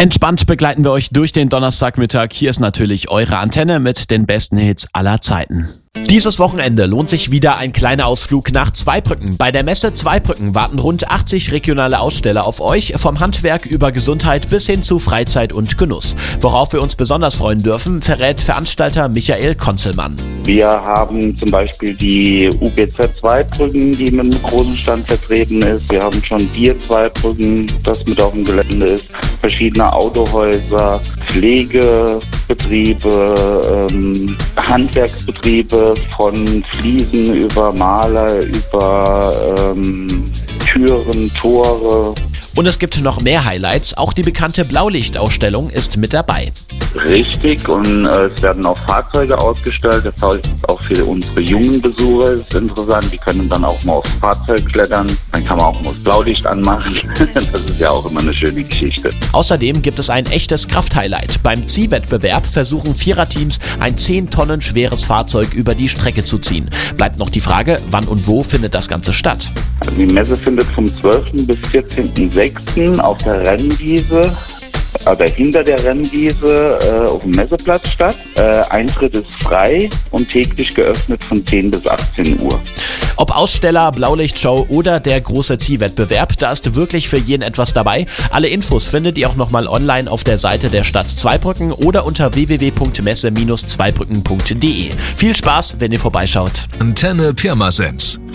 Entspannt begleiten wir euch durch den Donnerstagmittag. Hier ist natürlich eure Antenne mit den besten Hits aller Zeiten. Dieses Wochenende lohnt sich wieder ein kleiner Ausflug nach Zweibrücken. Bei der Messe Zweibrücken warten rund 80 regionale Aussteller auf euch, vom Handwerk über Gesundheit bis hin zu Freizeit und Genuss. Worauf wir uns besonders freuen dürfen, verrät Veranstalter Michael Konzelmann. Wir haben zum Beispiel die UBZ Zweibrücken, die mit einem großen Stand vertreten ist. Wir haben schon Bier Zweibrücken, das mit auf dem Gelände ist. Verschiedene Autohäuser, Pflegebetriebe, Handwerksbetriebe von Fliesen über Maler, über Türen, Tore. Und es gibt noch mehr Highlights. Auch die bekannte Blaulichtausstellung ist mit dabei. Richtig, und es werden auch Fahrzeuge ausgestellt. Das heißt, auch für unsere jungen Besucher ist interessant. Die können dann auch mal aufs Fahrzeug klettern. Dann kann man auch mal das Blaulicht anmachen. Das ist ja auch immer eine schöne Geschichte. Außerdem gibt es ein echtes Krafthighlight. Beim Ziehwettbewerb versuchen Viererteams, ein 10 Tonnen schweres Fahrzeug über die Strecke zu ziehen. Bleibt noch die Frage, wann und wo findet das Ganze statt? Also die Messe findet vom 12. bis 14.06. auf der Rennwiese, also hinter der Rennwiese auf dem Messeplatz statt. Eintritt ist frei und täglich geöffnet von 10 bis 18 Uhr. Ob Aussteller, Blaulichtshow oder der große Ziehwettbewerb, da ist wirklich für jeden etwas dabei. Alle Infos findet ihr auch nochmal online auf der Seite der Stadt Zweibrücken oder unter www.messe-zweibrücken.de. Viel Spaß, wenn ihr vorbeischaut. Antenne Pirmasens.